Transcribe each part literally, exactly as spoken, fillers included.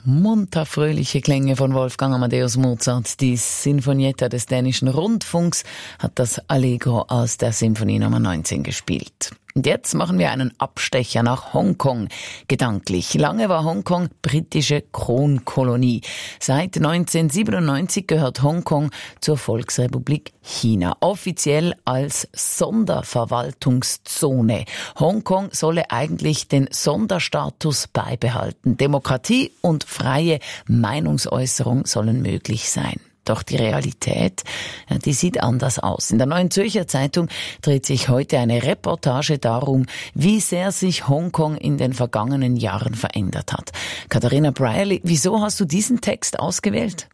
Munter fröhliche Klänge von Wolfgang Amadeus Mozart. Die Sinfonietta des dänischen Rundfunks hat das Allegro aus der Sinfonie Nummer neunzehn gespielt. Und jetzt machen wir einen Abstecher nach Hongkong. Gedanklich. Lange war Hongkong britische Kronkolonie. Seit neunzehnhundertsiebenundneunzig gehört Hongkong zur Volksrepublik China. Offiziell als Sonderverwaltungszone. Hongkong solle eigentlich den Sonderstatus beibehalten. Demokratie und freie Meinungsäußerung sollen möglich sein. Doch die Realität, die sieht anders aus. In der Neuen Zürcher Zeitung dreht sich heute eine Reportage darum, wie sehr sich Hongkong in den vergangenen Jahren verändert hat. Katharina Brierley, wieso hast du diesen Text ausgewählt?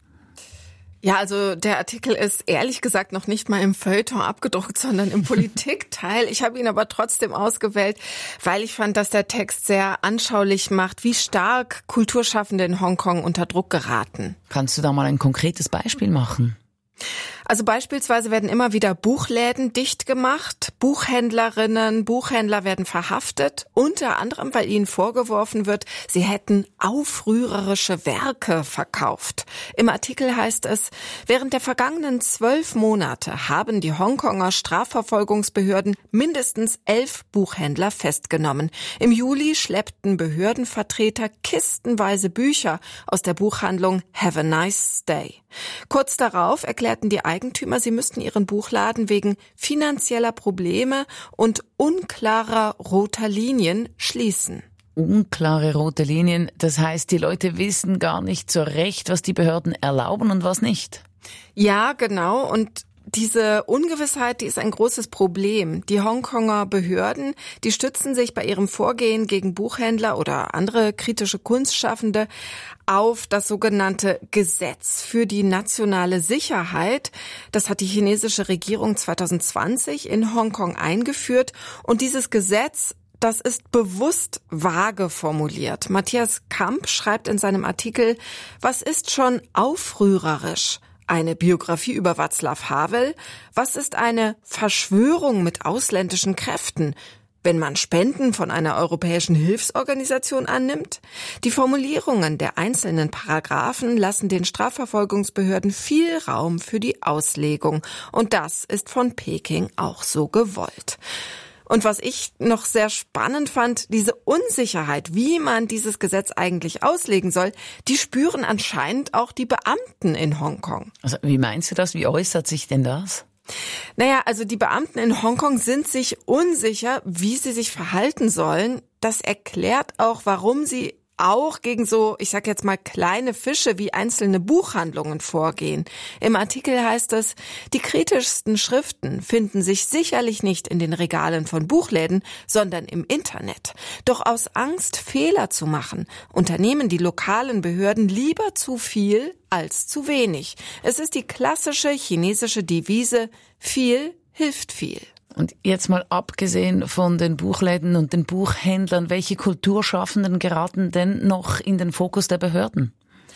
Ja, also der Artikel ist ehrlich gesagt noch nicht mal im Feuilleton abgedruckt, sondern im Politikteil. Ich habe ihn aber trotzdem ausgewählt, weil ich fand, dass der Text sehr anschaulich macht, wie stark Kulturschaffende in Hongkong unter Druck geraten. Kannst du da mal ein konkretes Beispiel machen? Also beispielsweise werden immer wieder Buchläden dicht gemacht, Buchhändlerinnen, Buchhändler werden verhaftet, unter anderem, weil ihnen vorgeworfen wird, sie hätten aufrührerische Werke verkauft. Im Artikel heißt es, während der vergangenen zwölf Monate haben die Hongkonger Strafverfolgungsbehörden mindestens elf Buchhändler festgenommen. Im Juli schleppten Behördenvertreter kistenweise Bücher aus der Buchhandlung Have a Nice Day. Kurz darauf erklärten die Eigentümer, sie müssten ihren Buchladen wegen finanzieller Probleme und unklarer roter Linien schließen. Unklare rote Linien, das heißt, die Leute wissen gar nicht so recht, was die Behörden erlauben und was nicht. Ja, genau. Und diese Ungewissheit, die ist ein großes Problem. Die Hongkonger Behörden, die stützen sich bei ihrem Vorgehen gegen Buchhändler oder andere kritische Kunstschaffende auf das sogenannte Gesetz für die nationale Sicherheit. Das hat die chinesische Regierung zwanzig zwanzig in Hongkong eingeführt. Und dieses Gesetz, das ist bewusst vage formuliert. Matthias Kamp schreibt in seinem Artikel, was ist schon aufrührerisch? Eine Biografie über Václav Havel? Was ist eine Verschwörung mit ausländischen Kräften? Wenn man Spenden von einer europäischen Hilfsorganisation annimmt? Die Formulierungen der einzelnen Paragraphen lassen den Strafverfolgungsbehörden viel Raum für die Auslegung. Und das ist von Peking auch so gewollt. Und was ich noch sehr spannend fand, diese Unsicherheit, wie man dieses Gesetz eigentlich auslegen soll, die spüren anscheinend auch die Beamten in Hongkong. Also wie meinst du das? Wie äußert sich denn das? Naja, also die Beamten in Hongkong sind sich unsicher, wie sie sich verhalten sollen. Das erklärt auch, warum sie auch gegen so, ich sag jetzt mal, kleine Fische wie einzelne Buchhandlungen vorgehen. Im Artikel heißt es, die kritischsten Schriften finden sich sicherlich nicht in den Regalen von Buchläden, sondern im Internet. Doch aus Angst, Fehler zu machen, unternehmen die lokalen Behörden lieber zu viel als zu wenig. Es ist die klassische chinesische Devise, viel hilft viel. Und jetzt mal abgesehen von den Buchläden und den Buchhändlern, welche Kulturschaffenden geraten denn noch in den Fokus der Behörden?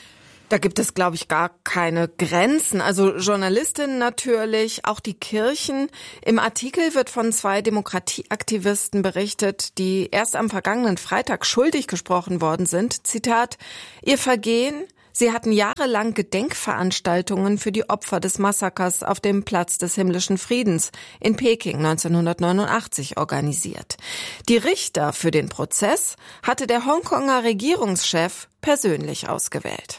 Da gibt es, glaube ich, gar keine Grenzen. Also Journalistinnen natürlich, auch die Kirchen. Im Artikel wird von zwei Demokratieaktivisten berichtet, die erst am vergangenen Freitag schuldig gesprochen worden sind. Zitat, ihr Vergehen: Sie hatten jahrelang Gedenkveranstaltungen für die Opfer des Massakers auf dem Platz des Himmlischen Friedens in Peking neunzehnhundertneunundachtzig organisiert. Die Richter für den Prozess hatte der Hongkonger Regierungschef persönlich ausgewählt.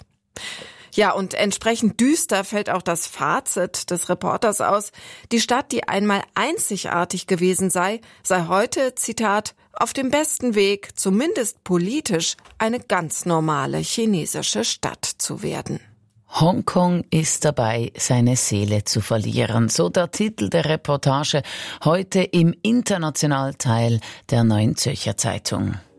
Ja, und entsprechend düster fällt auch das Fazit des Reporters aus. Die Stadt, die einmal einzigartig gewesen sei, sei heute, Zitat, auf dem besten Weg, zumindest politisch, eine ganz normale chinesische Stadt zu werden. Hongkong ist dabei, seine Seele zu verlieren. So der Titel der Reportage heute im Internationalteil der Neuen Zürcher Zeitung.